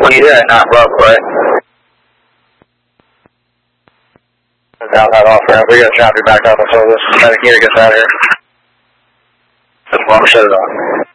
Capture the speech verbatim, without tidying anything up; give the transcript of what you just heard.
When you hit it, not rough, right? Down that off ramp. We got to chop you back up, so this medic unit gets out of here. Just want to shut it off.